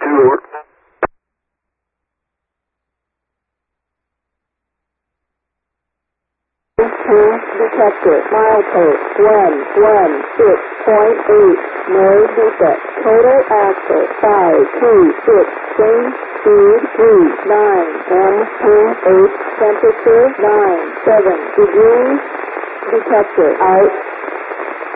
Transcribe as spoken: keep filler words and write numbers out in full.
two. Two detector, milepost one one six point eight, noise defect, total axle five two six, change speed three nine, M two eight, temperature nine seven degrees, detector out.